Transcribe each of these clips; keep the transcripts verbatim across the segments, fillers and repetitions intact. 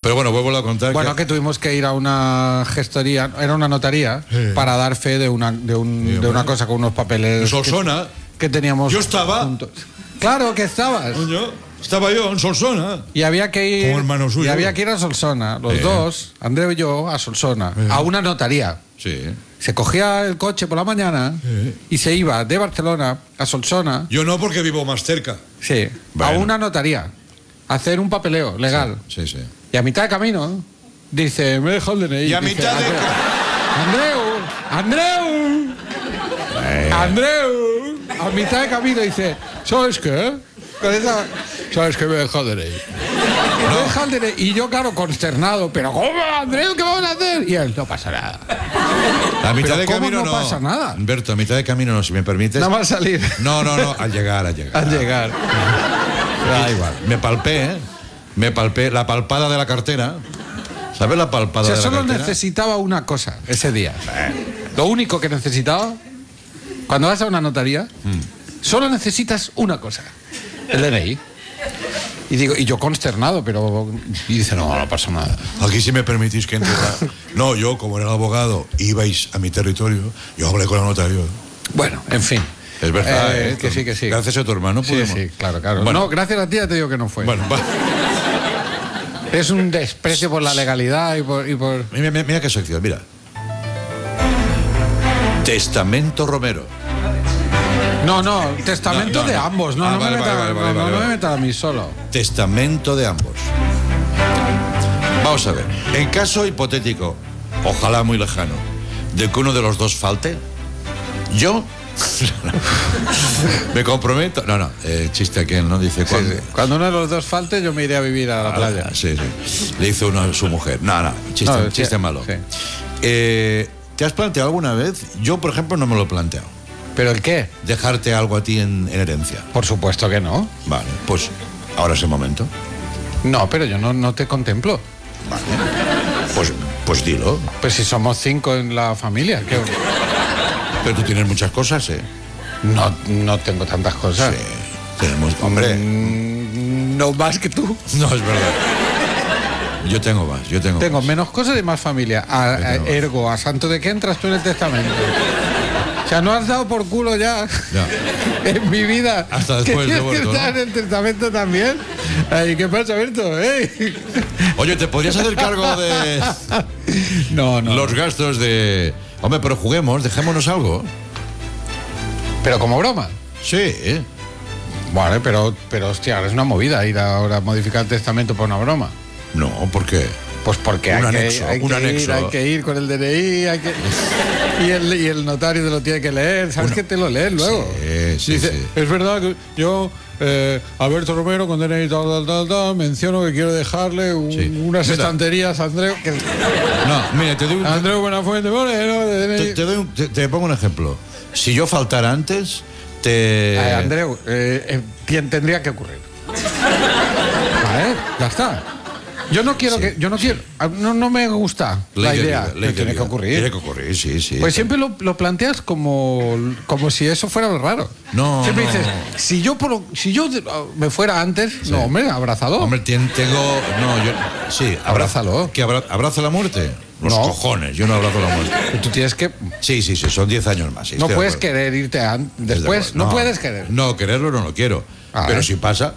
Pero bueno, vuelvo a contar. Bueno, que... que tuvimos que ir a una gestoría, era una notaría, sí. para dar fe de una, de un, sí, de una cosa con unos papeles. Solsona. Que, que teníamos. Yo estaba. Juntos. Claro que estabas. Coño, estaba yo en Solsona. Y había que ir. Como hermano suyo. Y había que ir a Solsona, los eh. dos, Andreu y yo, a Solsona, eh. a una notaría. Sí. Se cogía el coche por la mañana eh. y se iba de Barcelona a Solsona. Yo no, porque vivo más cerca. Sí. Bueno. A una notaría. A hacer un papeleo legal. Sí, sí. sí. Y a mitad de camino dice, me deja el D N I. Y a dice, mitad de. Andreu, Andreu, eh. Andreu. A mitad de camino dice, ¿sabes qué? ¿Sabes qué? Me deja el D N I. No. Me deja el D N I. Y yo, claro, consternado, pero ¿cómo, Andreu? ¿Qué vamos a hacer? Y él, no pasa nada. A mitad de ¿cómo camino no, no pasa nada? Humberto, a mitad de camino no, si me permites. Nada más salir. No, no, no, al llegar, al llegar. Al llegar. Da igual. Me palpé, ¿eh? Me palpé la palpada de la cartera. ¿Sabes la palpada o sea, de la solo cartera? necesitaba una cosa ese día. Lo único que necesitaba, cuando vas a una notaría, mm. solo necesitas una cosa. El D N I. Y digo, y yo consternado, pero... Y dice, no, no pasa nada. Aquí si me permitís que entre... No, yo, como era el abogado, ibais a mi territorio, yo hablé con el notario. Bueno, en fin. Es verdad, eh, ¿eh? Que sí, que sí. Gracias a tu hermano sí, pudimos. Sí, claro, claro. Bueno. No, gracias a ti ya te digo que no fue. Bueno, va. Es un desprecio por la legalidad y por... Y por... Mira, mira, mira qué sección, mira. Testamento Romero. No, no, testamento no, no, de no. ambos. No, ah, no, vale, me meta, vale, vale, no, vale, no, vale, no vale. me meta a mí solo. Testamento de ambos. Vamos a ver. En caso hipotético, ojalá muy lejano, de que uno de los dos falte, yo me comprometo. No, no, eh, chiste aquel, ¿no? Dice cuando. Sí, sí. Cuando uno de los dos falte, yo me iré a vivir a la playa. Ah, sí, sí. Le hizo uno a su mujer. No, no, chiste, no, chiste sí, malo. Sí. Eh, ¿Te has planteado alguna vez? Yo, por ejemplo, no me lo he planteado. ¿Pero el qué? Dejarte algo a ti en, en herencia. Por supuesto que no. Vale, pues ahora es el momento. No, pero yo no, no te contemplo. Vale. Pues, pues dilo. Pues si somos cinco en la familia. ¿Qué? Pero tú tienes muchas cosas, ¿eh? No, no tengo tantas cosas. Sí, tenemos... Hombre... Mm, no más que tú. No, es verdad. Yo tengo más, yo tengo Tengo más. menos cosas y más familia. A, a, ergo, ¿a santo de qué entras tú en el testamento? O sea, no has dado por culo ya, ya. en mi vida. Hasta después de muerto, ¿no? ¿En el testamento también? Ay, ¿qué pasa, Berto? ¿Eh? Oye, ¿te podrías hacer cargo de no, no, los no. gastos de... Hombre, pero juguemos, dejémonos algo. ¿Pero como broma? Sí, ¿eh? Vale, pero, pero hostia, es una movida ir ahora a modificar el testamento por una broma. No, ¿por qué? Pues porque un hay, anexo, que, hay, un que anexo. Ir, hay que ir con el D N I, hay que... y, el, y el notario te lo tiene que leer, ¿sabes? Una... que te lo lees luego. Sí, sí, dice, sí. Es verdad que yo, eh, Alberto Romero, con D N I tal, tal, tal, tal, menciono que quiero dejarle un, sí. unas mira. estanterías a Andreu. Que... No, mira, te doy un... Andreu Buenafuente, Moreno, de D N I. Te, te, doy un, te, te pongo un ejemplo. Si yo faltara antes, te... Eh, Andreu, eh, eh, tendría que ocurrir. Vale, ya está. Yo no quiero sí, que, yo no quiero, no, no me gusta ley la idea, vida, ley tiene vida. que ocurrir. Tiene que ocurrir, sí, sí. Pues siempre lo, lo planteas como, como si eso fuera lo raro. No, siempre no. dices, si yo por, si yo me fuera antes, sí. no, hombre, abrázalo. Hombre, tengo, no, yo, sí, abrázalo. ¿Que abra, abraza la muerte? Los no. cojones, yo no abrazo la muerte. Pero tú tienes que... Sí, sí, sí, son diez años más. Sí, no puedes querer irte a, después, no, no puedes querer. No, quererlo no lo quiero, ah, pero ¿eh? Si pasa...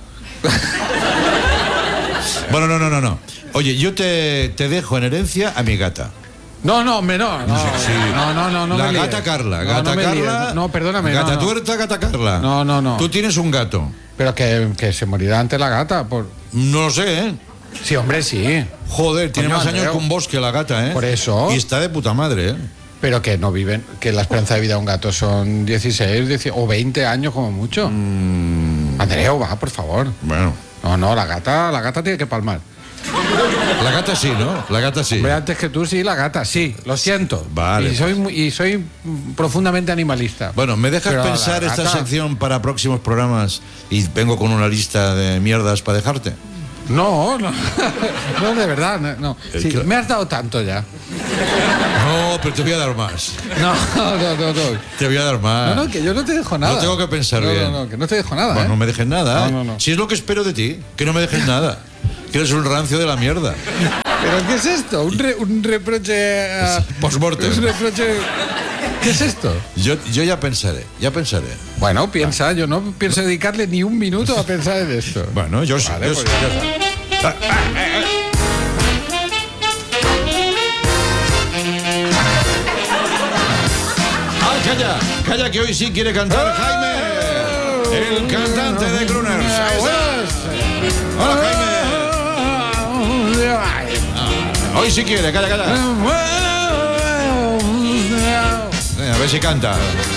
Bueno, no, no, no, no. Oye, yo te, te dejo en herencia a mi gata. No, no, me no, no, sí, sí. no, no, no, no. La me gata líes. Carla, no, gata no Carla. No, no, perdóname. Gata no, no. tuerta, gata Carla. No, no, no. Tú tienes un gato. Pero que, que se morirá antes la gata, por. No lo sé, ¿eh? Sí, hombre, sí. Joder, tiene Coño, más años Andreu. que un bosque la gata, ¿eh? Por eso. Y está de puta madre, ¿eh? Pero que no viven, que la esperanza de vida de un gato son dieciséis, dieciocho o veinte años como mucho. Mm. Andreu, va, por favor. Bueno. No, no, la gata, la gata tiene que palmar. La gata sí, ¿no? La gata sí. Hombre, antes que tú sí, la gata sí, lo siento. Vale. Y soy, y soy profundamente animalista. Bueno, ¿me dejas Pero pensar esta gata... sección para próximos programas y vengo con una lista de mierdas para dejarte? No, no, no, de verdad, no. no. Sí, que... Me has dado tanto ya. No, pero te voy a dar más. No, no, no, no. Te voy a dar más. No, no, que yo no te dejo nada. No tengo que pensar no, bien. No, no, que no te dejo nada. Bueno, ¿eh? no me dejes nada. No, no, no. Si es lo que espero de ti, que no me dejes nada. Que eres un rancio de la mierda. ¿Pero qué es esto? ¿Un, re- un reproche... a- Postmortem. ¿Un reproche...? ¿Qué es esto? Yo, yo ya pensaré, ya pensaré. Bueno, piensa, yo no pienso dedicarle ni un minuto a pensar en esto. Bueno, yo sí. Vale, yo pues sí. ya está. ¡Ah, calla! ¡Calla, que hoy sí quiere cantar Jaime! El cantante de Crooners. Ahí está. ¡Hola, Jaime! Ah, hoy sí quiere, calla, calla. Venga, a ver si canta.